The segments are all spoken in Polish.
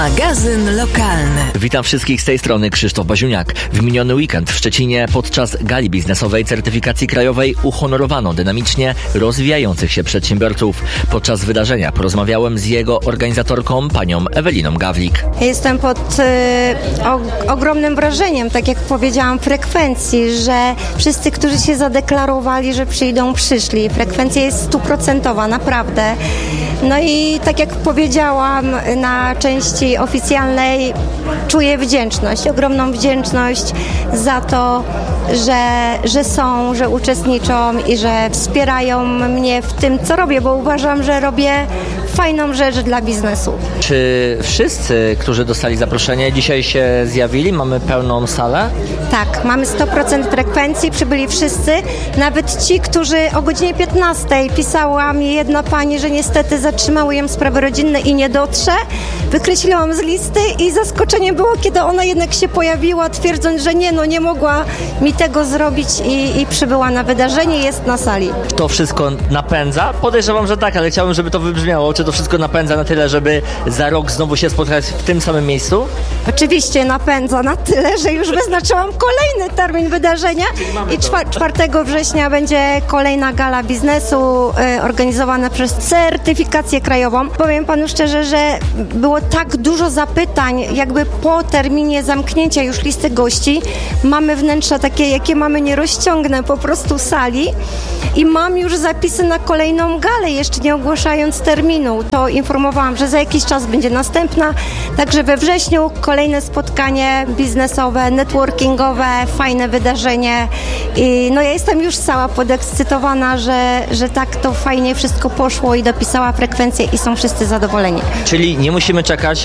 Magazyn lokalny. Witam wszystkich z tej strony Krzysztof Baziuniak. W miniony weekend w Szczecinie podczas gali biznesowej certyfikacji krajowej uhonorowano dynamicznie rozwijających się przedsiębiorców. Podczas wydarzenia porozmawiałem z jego organizatorką, panią Eweliną Gawlik. Jestem pod ogromnym wrażeniem, tak jak powiedziałam, frekwencji, że wszyscy, którzy się zadeklarowali, że przyjdą, przyszli. Frekwencja jest 100%, naprawdę. No i tak jak powiedziałam na części oficjalnej, czuję wdzięczność, ogromną wdzięczność za to, że uczestniczą i że wspierają mnie w tym, co robię, bo uważam, że robię fajną rzecz dla biznesu. Czy wszyscy, którzy dostali zaproszenie, dzisiaj się zjawili? Mamy pełną salę? Tak, mamy 100% frekwencji, przybyli wszyscy, nawet ci, którzy o godzinie 15 pisała mi jedna pani, że niestety zatrzymały ją sprawy rodzinne i nie dotrze. Wykreśliłam z listy i zaskoczenie było, kiedy ona jednak się pojawiła, twierdząc, że nie mogła mi tego zrobić i przybyła na wydarzenie, jest na sali. To wszystko napędza? Podejrzewam, że tak, ale chciałbym, żeby to wybrzmiało. Czy to wszystko napędza na tyle, żeby za rok znowu się spotkać w tym samym miejscu? Oczywiście napędza na tyle, że już wyznaczyłam kolejny termin wydarzenia i 4 września będzie kolejna gala biznesu organizowana przez certyfikację krajową. Powiem panu szczerze, że było tak dużo zapytań, jakby po terminie zamknięcia już listy gości. Mamy wnętrza takie, jakie mamy, nie rozciągnę po prostu sali i mam już zapisy na kolejną galę, jeszcze nie ogłaszając terminu. To informowałam, że za jakiś czas będzie następna, także we wrześniu kolejne spotkanie biznesowe, networkingowe, fajne wydarzenie i ja jestem już cała podekscytowana, że tak to fajnie wszystko poszło i dopisała frekwencję i są wszyscy zadowoleni. Czyli nie musimy czekać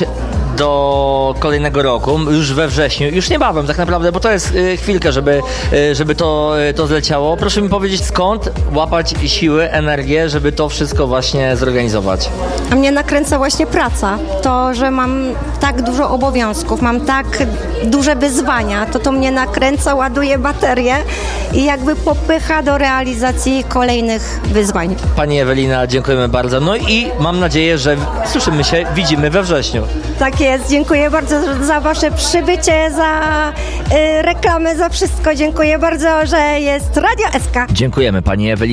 do kolejnego roku, już we wrześniu, już niebawem tak naprawdę, bo to jest chwilkę, żeby to zleciało. Proszę mi powiedzieć, skąd łapać siły, energię, żeby to wszystko właśnie zorganizować? A mnie nakręca właśnie praca. To, że mam tak dużo obowiązków, mam tak duże wyzwania, to mnie nakręca, ładuje baterię i jakby popycha do realizacji kolejnych wyzwań. Pani Ewelina, dziękujemy bardzo. No i mam nadzieję, że słyszymy się, widzimy we wrześniu. Tak jest. Dziękuję bardzo za wasze przybycie, za reklamę, za wszystko. Dziękuję bardzo, że jest Radio SK. Dziękujemy pani Ewelinie.